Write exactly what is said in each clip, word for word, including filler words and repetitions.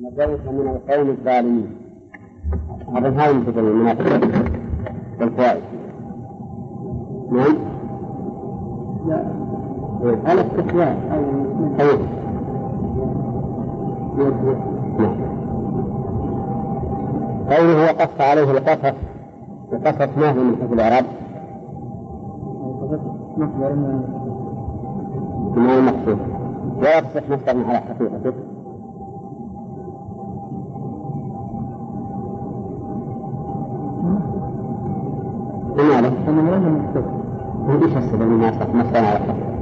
نجوت من القوم الظالمين. هذا هاي مثل المنافقين والفوائد. نعم. لا. على استحياء أو أيوه. نعم. قوله وقص عليه القصص، القصص ما هو من حيث الإعراب؟ مصدر من المقصود ولا تصح مصدر على حقيقته. لماذا؟ من وين المقصود؟ من إيش السبب ما يصح مصدر على حقيقته؟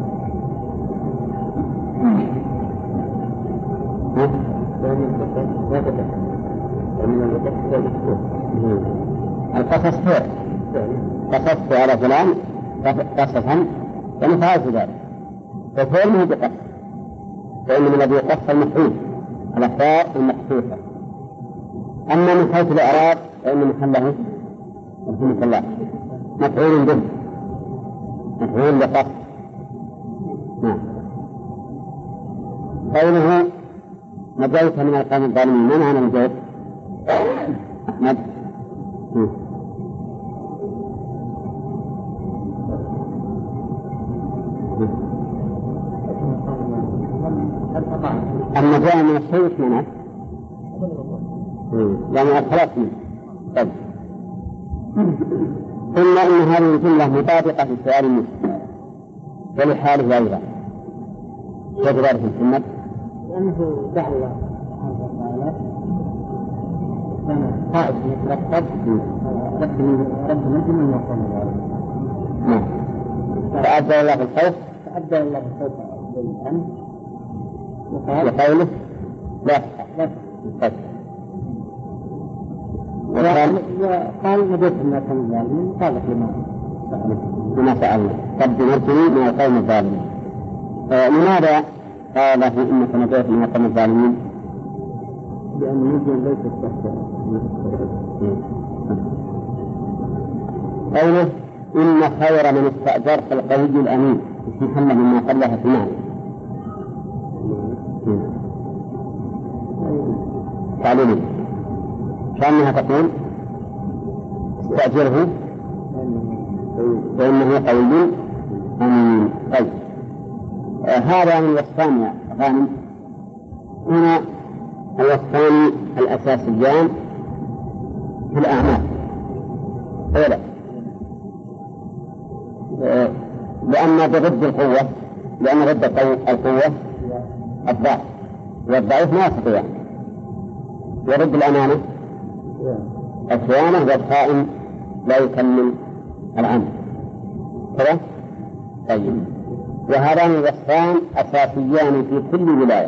القصص خير، قصصت على فلان قصصا فنفعل في ذلك، فالفعل منه بقص، فإن من الذي يقص المفعول الأخبار المقصوصة. أما من حيث الإعراب فإن محله رحمة الله مفعول به، مفعول لقص. نعم. قوله نجوت من القوم الظالمين، ما معنى نجوت؟ أحمد. النجاة من الشيء وش معناه؟ يعني الخلاص منه. طيب. ثم إن هذه الجملة مطابقة لسؤال المسلم ولحاله أيضا. كيف ذلك محمد؟ لأنه دعا الله سبحانه وتعالى كان خائف يترقب رب نجم من يقوم ذلك. نعم. فأبدل الله الخوف. فأبدل الله الخوف بالأمن. وقوله لا لا طيب. وقال نجوت من القوم الظالمين قال لما لما سألنا رب نجني من القوم الظالمين. لماذا قال له إنك نجوت من القوم الظالمين؟ لأن نجم ليس التحت. قوله إن خير من استأجرت القوي الأمين محمد مما قبلها في معنى تعليمي كأنها تقول استأجره فإنه قوي أمين. طيب. آه هذا من الوصفان يا غانم. هنا الوصفان الأساسيان في الأعمال. أولا آه لأن ضد القوة، لأن ضد القوة الضعف، والضعيف ما يستطيع. ورد الأمانة الخيانة، والخائن لا يكمل العمل. كذا. طيب. وهذان الوصفان أساسيان في كل ولاية،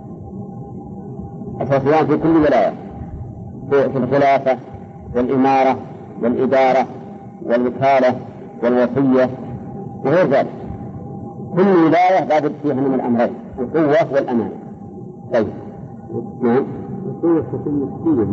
أساسيان في كل ولاية، في الخلافة والإمارة والإدارة والوكالة والوصية وغير ذلك. كل ولاية لابد فيها من الأمرين، القوة والأمانة. طيب. نعم. القوة في المسكين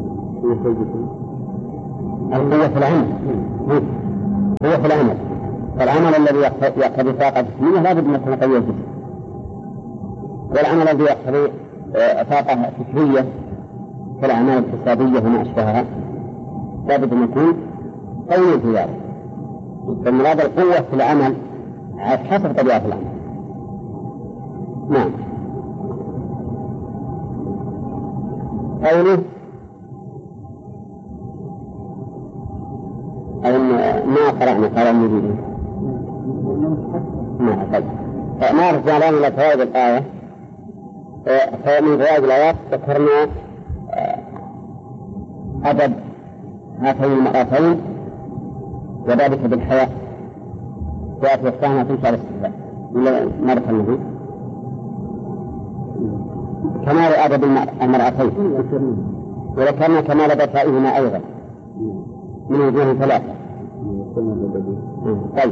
القوة في العمل. القوة في العمل. فالعمل الذي يقتضي طاقة جسمية لا بد من يكون قوي الجسم، والعمل الذي يقتضي طاقة فكرية كالأعمال الاقتصادية وما أشبهها لا بد من يكون قوي في ذلك. فالمراد القوة في العمل حسب طبيعة العمل. نعم. قوله أو ما قرأنا قال المدينين ما طيب. ما رجعنا إلى فوائد الآية. من فوائد الآيات ذكرنا أدب هاتين المرأتين وذلك بالحياة وأتي الثانية تنشأ الاستحباب إلى مرة النبي كمال أدب المرأتين، وذكرنا كمال ذكائهما أيضا من وجوه ثلاثة. طيب.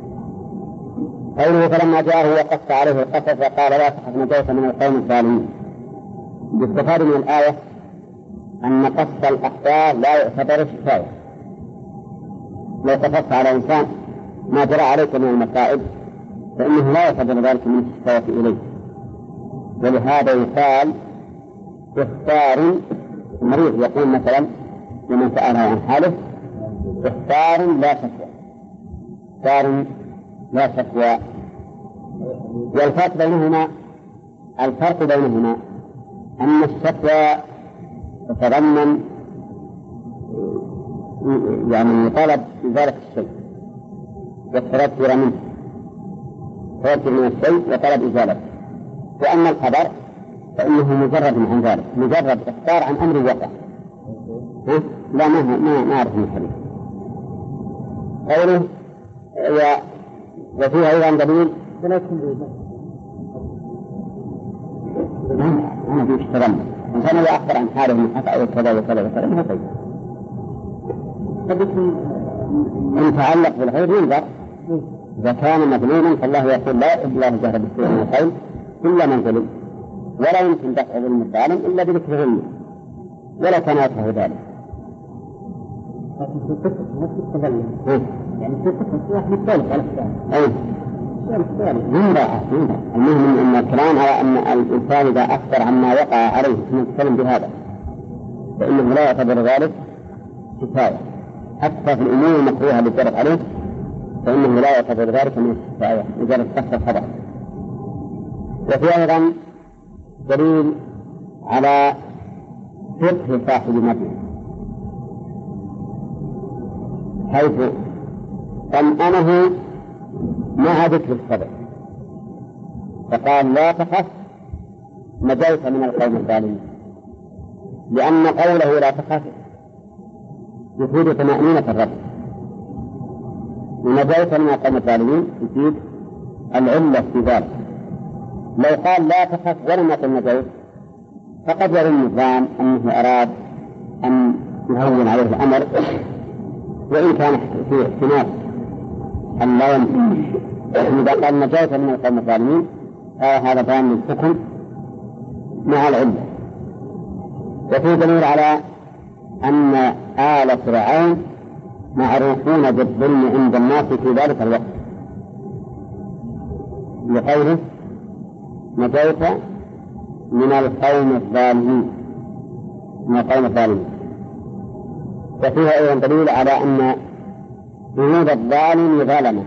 قوله فلما جاءه وقص عليه القصص وقال لا تخف نجوت من القوم الظالمين. باستفاد من الآية أن قص الأخبار لا يعتبر شكاية. لو قصصت على إنسان ما جرى عليك من المصائب فإنه لا يعتبر ذلك من الشكاية إليه، ولهذا يقال إخبار المريض يقول مثلا لمن سأله عن حاله إخبار لا شكوى، إخبار لا شكوى. والفرق بينهما الفرق بينهما أن الشكوى تتضمن يعني طلب إزالة الشيء والتذكر منه، تذكر من الشيء وطلب إزالته. وأما الخبر فإنه مجرد عن ذلك، مجرد إخبار عن أمر وقع. لا ما ما ما أعرف من الحديث قوله و... وفيها أيضا دليل أنا في اشتغل إنسان إذا أخبر عن حاله من حفظ وكذا وكذا وكذا ما طيب إن تعلق بالغير ينظر. إذا كان مظلوما فالله يقول لا إلا جهر بالسوء من القول إلا من ظلم، ولا يمكن دفع ظلم الظالم إلا بذكر ظلمه ولا كان يكره ذلك. لكن في القصة نفس التظلم يعني في القصة واحد الثالث على الثالث ينبع المهم أن الكلام على أن الإنسان إذا أخبر عما وقع عليه ثم يتكلم بهذا فإنه لا يعتبر ذلك كفاية، حتى في الأمور المكروهة اللي جرت عليه فإنه لا يعتبر ذلك من الكفاية مجرد كسر الخبر. وفي أيضا دليل على فقه صاحب المبنى حيث طمأنه مع ذكر الصبر فقال لا تخف نجوت من القوم الظالمين، لأن قوله لا تخف يفيد طمأنينة الرب، ونجوت من القوم الظالمين يفيد العلة في ذلك. لو قال لا تخف ولم يقل نجوت فقد يظن الظان أنه أراد أن يهون عليه الأمر، وإن كان في احتمال أن لا يمكن. إذا قال نجوت من القوم الظالمين هذا بيان الحكم مع العلة. وفي دليل على أن آل فرعون معروفون بالظلم عند الناس في ذلك الوقت لقوله نجوت من القوم الظالمين من القوم الظالمين. وفيها أيضا دليل على أن جنود الظالم ظلمه،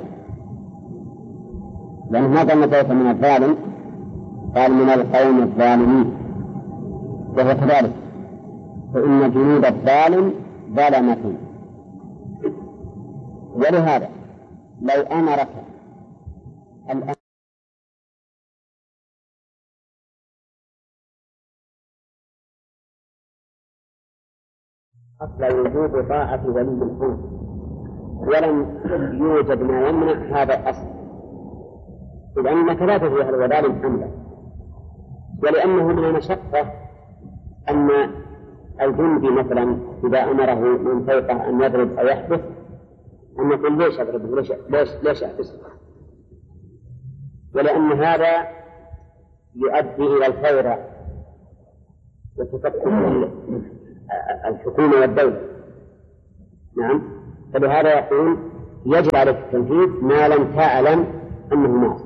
لأن هذا نجوت من الظالم قال من القوم الظالمين، وهو كذلك فإن جنود الظالم ظلمة. ولهذا لو أمرك الأمر أصل وجوب طاعة ولي الأمر ولم يوجد ما يمنع هذا الأصل، لأنك لا تدري هل وذلك أم لا، ولأنه من المشقة أن الجندي مثلا إذا أمره من فوقه أن يضرب أو يحبس أن يقول ليش أضربه ليش ليش ليش أحبسه، ولأن هذا يؤدي إلى الفوضى وتفكك الحكومة والدولة. نعم، فلهذا يقول يجب عليك التنفيذ ما لم تعلم أنه معصية.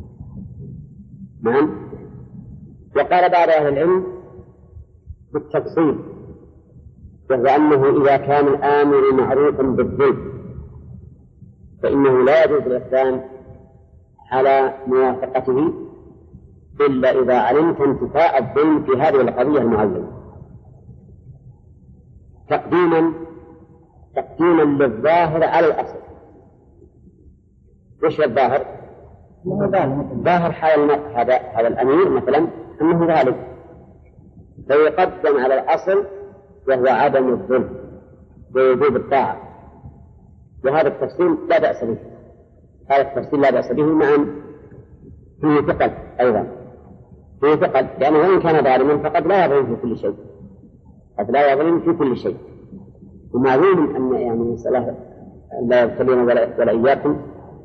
نعم. وقال بعض أهل العلم بالتفصيل، وهو أنه إذا كان الآمر معروفا بالظلم فإنه لا يجوز الإحسان على موافقته إلا إذا علمت انتفاء الظلم في هذه القضية المعينة تقديما تقديما للظاهر على الأصل. وش الظاهر؟ ظاهر حال هذا هذا الأمير مثلا أنه ظالم، فيقدم على الأصل وهو عدم الظلم ووجوب الطاعة. وهذا التفصيل لا بأس به، هذا التفصيل لا بأس به، مع فيه ثقل أيضا، فيه ثقل، لأنه وإن كان ظالما فقد لا يظلم في كل شيء، قد لا يظلم في كل شيء. ومعلوم أن يعني مسألة لا يبتلون ولا, ولا إياكم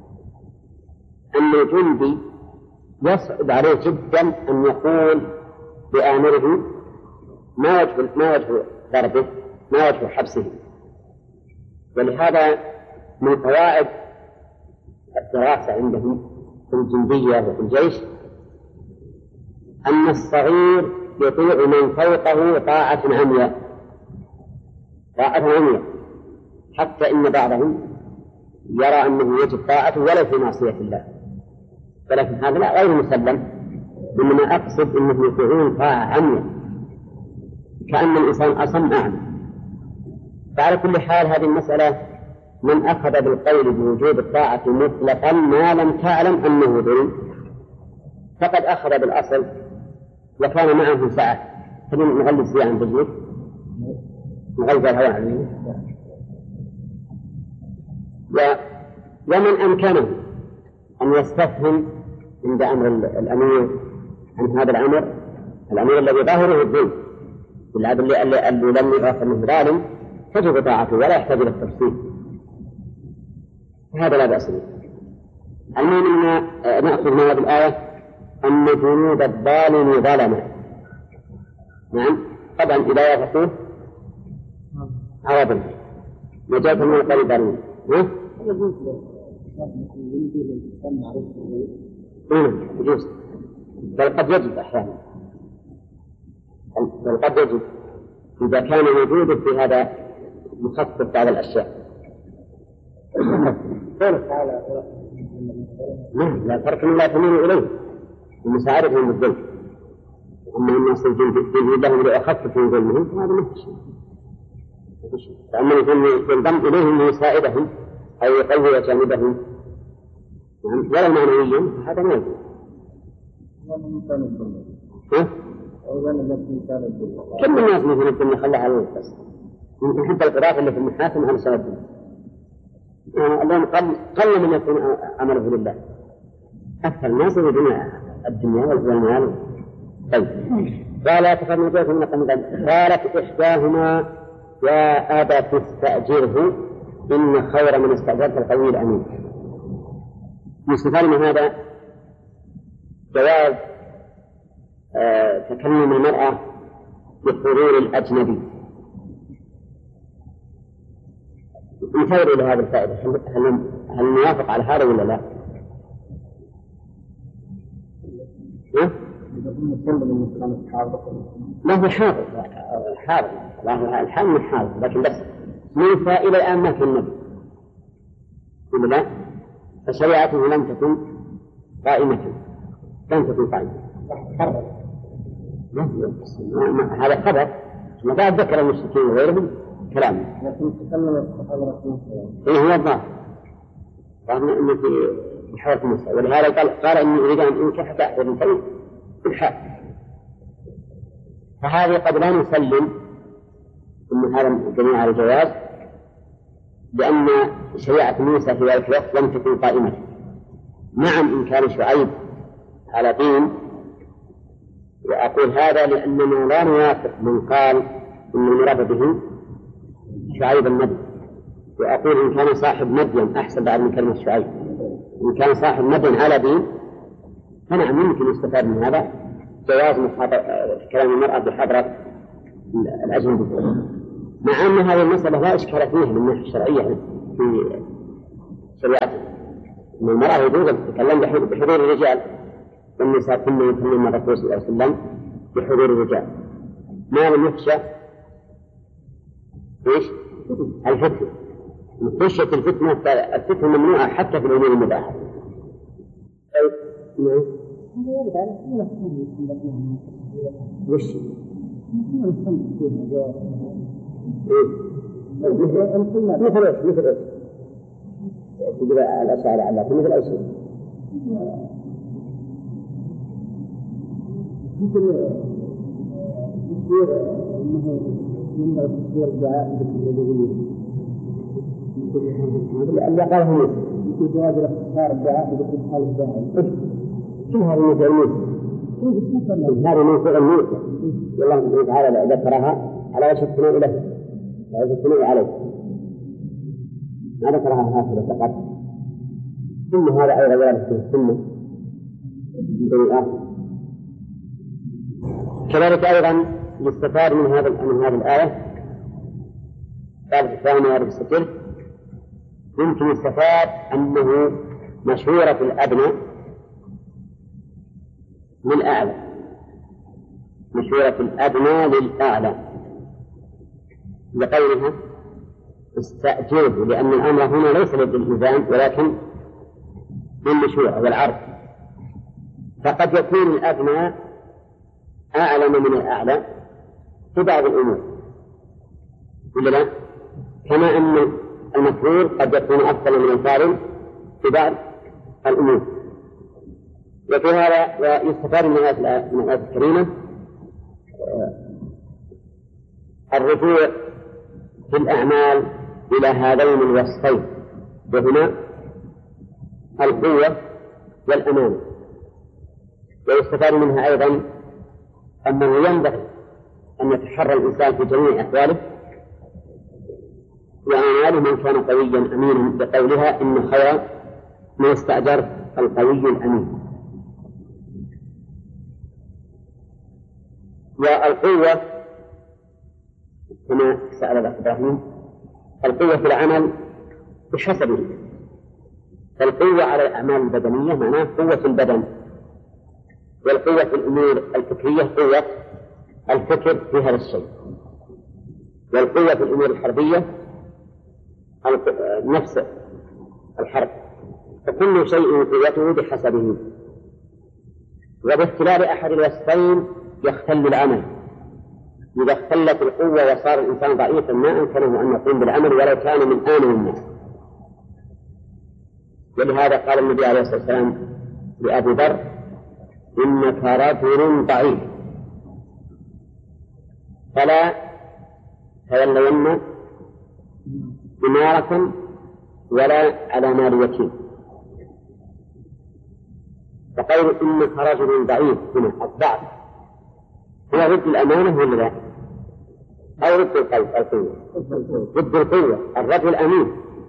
أن الجندي يصعب عليه جدا أن يقول بآمره ما وجه ما وجه ضربه ما وجه حبسه. ولهذا من قواعد الدراسة عندهم في الجندية وفي الجيش أن الصغير يطيع من فوقه طاعة عمياء طاعة عمياء، حتى إن بعضهم يرى أنه يجب طاعته ولو في معصية الله، ولكن هذا لا غير مسلم، إنما أقصد أنه يطيعون طاعة عمياء كأن الإنسان أصم أعمى. فعلى كل حال هذه المسألة من أخذ بالقول بوجوب الطاعة مطلقا ما لم تعلم أنه ظلم فقد أخذ بالأصل وكان معه سعة. خلينا نغلس فيها عن بجنك نغلس الهواء عليه. ومن أمكنه أن يستفهم عند أمر الأمير عن هذا الأمر، الأمير الذي ظاهره الدين بالعدل اللي لم يعرف أنه ظالم تجب طاعته ولا يحتاج إلى التفصيل، هذا لا بأس به. المهم أن نأخذ من هذه الآية أن جنود الظالم ظلما. نعم طبعا إذا وافقوه عرضا نجاة من القلب ظالمين. يجوز بل قد يجب أحيانا، بل قد يجب إذا كان موجود في هذا مخصص بعض الأشياء. نعم لا ترك لا تميل إليه ومساعدتهم بالظلم، أما الناس يجب لهم لأخفف من ظلمهم هذا ما في شيء. فأما ينضم إليهم ليساعدهم أو يقوي جانبهم ولا معنويا هذا ما يجوز. كم الناس مثل الدنيا خلى على الوقت يمكن حتى القراءة اللي في المحاكم على سبب اللهم قل قل من يكون عمله لله. أكثر الناس يريدون الدنيا والمال. طيب قال تفضل جاءت من قبل قالت إحداهما يا أبا تستأجره إن خير من استأجرت القوي الأمين. يستفاد من هذا جواز آه تكلم المرأة بحضور الأجنبي. نشير إلى هذه الفائدة، هل هل نوافق على هذا ولا لا؟ ما هو حاضر حاضر الحال من حاضر، لكن بس موسى إلى الآن ما في النبي ولا لا؟ فشريعته لم تكن قائمة لم تكن قائمة. هذا خبر ما بعد ذكر المشركين وغيرهم كلامه. لكن تكلم إيه هو الظاهر قالنا إنه في حوار موسى، ولهذا قال قال إني أريد أن أنكح تحت الفيل بالحال. فهذه قد لا نسلم أن هذا جميع على الجواز لأن شريعة موسى في ذلك الوقت لم تكن قائمة. نعم إن كان شعيب على دين، وأقول هذا لأننا لا نوافق من قال إن المراد به شعيب النبي، وأقول إن كان صاحب مدين أحسن بعد من كلمة شعيب. إن كان صاحب مدين على دين فنعم يمكن يستفاد من هذا جواز كلام المرأة بحضرة الأجنبي، مع أن هذه المسألة لا إشكال فيها من الناحية الشرعية في شريعة أن المرأة يجوز أن تتكلم بحضور الرجال، والنساء كنا يكلمن الرسول صلى الله عليه وسلم بحضور الرجال ما لم يخشى إيش؟ الفتنة. خشية الفتنة الفتنة ممنوعة حتى في الأمور المباحة. وش؟ مثل ايش؟ مثل ايش؟ تجيب الأشعار على مثل ايش؟ مثل تصوير انه من تصوير الدعاء بالتلفزيون اللي قاله موسى مثل جواز الاختصار الدعاء بكل حال الداعي. كل هذه مثل هذه من فعل موسى والله سبحانه وتعالى ذكرها على وجه الثناء له على وجه الثناء عليه، ما ذكرها هكذا فقط. ثم هذا أيضا ورد في السنة من الآخر. كذلك أيضا يستفاد من هذا من هذه الآية قال الثاني ورد الستر يمكن يستفاد أنه مشهورة الأبناء من أعلى، مشورة الأدنى للأعلى لقولها استأجره، لأن الأمر هنا ليس للإلزام ولكن للمشورة والعرض. فقد يكون الأدنى أعلم من الأعلى في بعض الأمور ولا لا؟ كما أن المفعول قد يكون أفضل من الفاعل في بعض الأمور. وفي هذا ويستفاد من الآية الكريمة الرجوع في الأعمال إلى هذين الوصفين، وهما القوة والأمانة. ويستفاد منها أيضا أنه ينبغي أن يتحرى الإنسان في جميع أحواله وأعماله من كان قويا أمينا، بقولها إن خير ما يستأجر القوي الأمين. والقوة كما سأل الأخ إبراهيم، القوة في العمل بحسبه، فالقوة على الأعمال البدنية معناه قوة البدن، والقوة في الأمور الفكرية قوة الفكر في هذا الشيء، والقوة في الأمور الحربية نفس الحرب، فكل شيء قوته بحسبه. وباختلال أحد الوصفين يختل العمل. إذا اختلت القوة وصار الإنسان ضعيفا ما أمكنه أن يقوم بالعمل ولو كان من آمن الناس. ولهذا قال النبي عليه الصلاة والسلام لأبي ذر: إنك رجل ضعيف فلا تولين إمارة ولا على مال يتيم. فقول إنك رجل ضعيف هنا الضعف هو ضد الأمانة ولا لا؟ أو ضد القوة؟ ضد القوة. الرجل أمين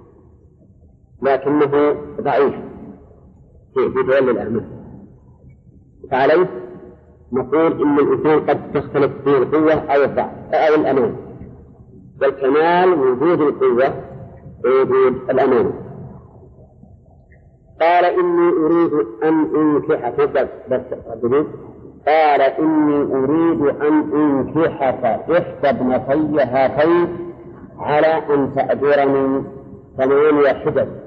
لكنه ضعيف في تولي الأمانة، فعليه نقول إن الإنسان قد تختلف فيه القوة أو الضعف أو الأمانة، والكمال وجود القوة ووجود الأمانة. قال إني أريد أن أنكحك بس قال إني أريد أن أنكحك إحدى ابنتي هاتين على أن تأجرني ثمانية حجج